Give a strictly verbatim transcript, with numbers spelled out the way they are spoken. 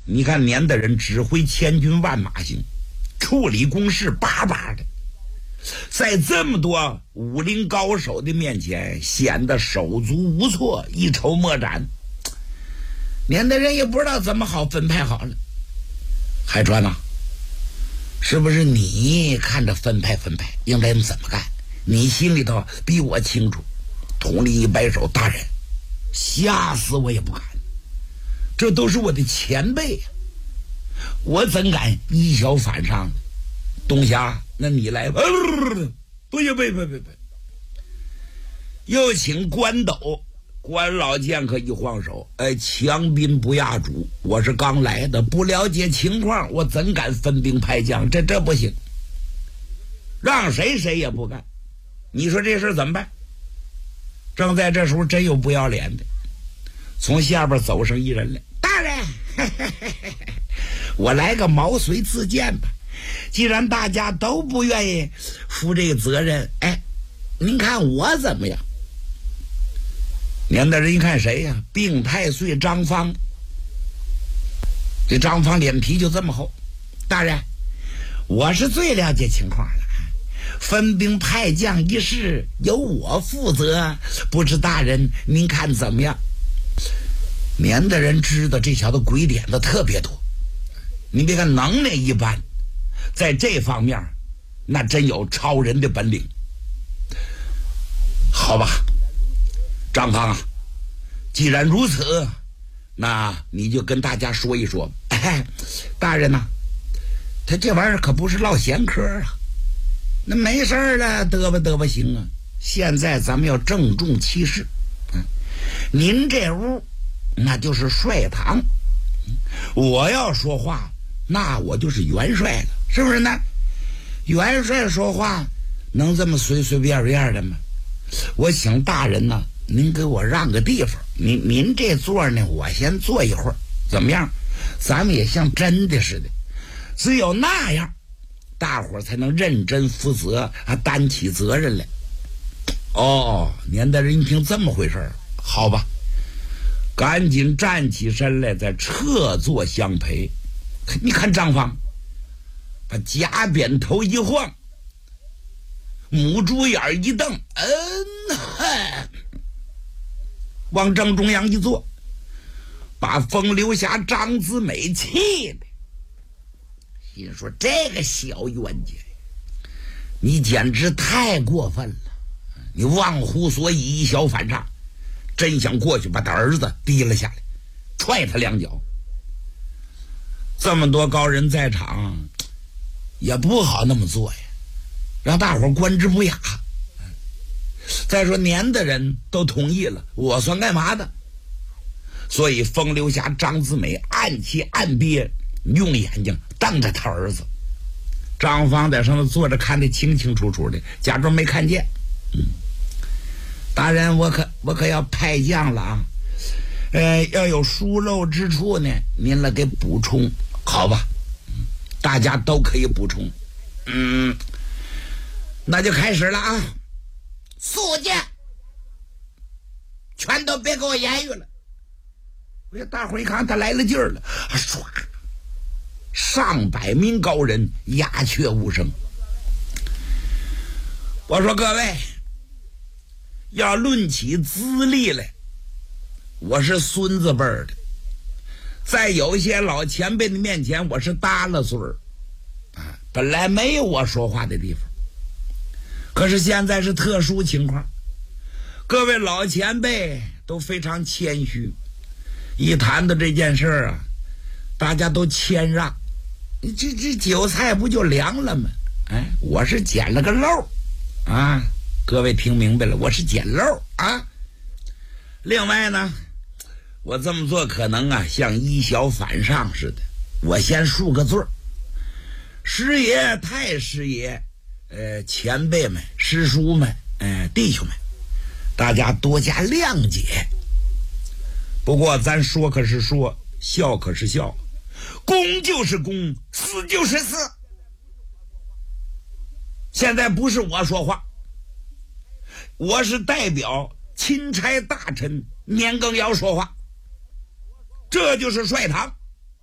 你看年的人指挥千军万马行，处理公事巴巴的，在这么多武林高手的面前显得手足无措，一筹莫展。年的人也不知道怎么好分派好了。海川呐、啊，是不是你看着分派分派应该怎么干？你心里头比我清楚。统领一摆手，大人，吓死我也不敢，这都是我的前辈，我怎敢以小反上呢？东霞，那你来吧。呃、不行，不不不不，又请关斗。关老剑客一晃手，哎，强兵不压主，我是刚来的，不了解情况，我怎敢分兵派将？这这不行，让谁谁也不干。你说这事怎么办？正在这时候，真有不要脸的，从下边走上一人来。大人，嘿嘿嘿嘿我来个毛遂自荐吧。既然大家都不愿意负这个责任，哎，您看我怎么样？年代人一看谁呀、啊？病太岁张方。这张方脸皮就这么厚。大人，我是最了解情况了，分兵派将一事由我负责，不知大人您看怎么样？年代人知道这小子鬼点子特别多，你别看能耐一般，在这方面那真有超人的本领。好吧，张方啊，既然如此，那你就跟大家说一说。哎，大人呐、啊，他这玩意儿可不是唠闲嗑啊，那没事儿了，嘚吧嘚吧行啊。现在咱们要郑重其事，嗯，您这屋那就是帅堂，我要说话，那我就是元帅了，是不是呢？元帅说话能这么随随便便的吗？我请大人呢，您给我让个地方，您您这座呢，我先坐一会儿，怎么样？咱们也像真的似的，只有那样，大伙儿才能认真负责，啊，担起责任来。哦，年代人一听这么回事儿，好吧，赶紧站起身来，再撤座相陪。你看张方，把假扁头一晃，母猪眼一瞪，嗯，嗨，往正中央一坐，把风流侠张子美气的，心说这个小冤家，你简直太过分了，你忘乎所以，以小反上，真想过去把他儿子提了下来，踹他两脚。这么多高人在场，也不好那么做呀，让大伙观之不雅。再说年的人都同意了，我算干嘛的？所以风流侠张子美暗气暗憋，用眼睛瞪着他儿子。张方在上头坐着，看得清清楚楚的，假装没看见。嗯，大人，我可我可要派将了啊！呃，要有疏漏之处呢，您来给补充，好吧？嗯，大家都可以补充。嗯，那就开始了啊！速见，全都别给我言语了。我这大伙一看他来了劲儿了，唰，上百名高人鸦雀无声。我说各位，要论起资历来，我是孙子辈儿的，在有些老前辈的面前，我是耷了嘴儿啊，本来没有我说话的地方。可是现在是特殊情况，各位老前辈都非常谦虚，一谈到这件事儿啊，大家都谦让，这这韭菜不就凉了吗？哎，我是捡了个漏啊，各位听明白了，我是捡漏啊。另外呢，我这么做可能啊像以小反上似的，我先恕个罪儿，师爷太师爷，呃，前辈们、师叔们、呃，弟兄们，大家多加谅解。不过咱说可是说，笑可是笑，公就是公，死就是死。现在不是我说话，我是代表钦差大臣年羹尧说话，这就是帅堂。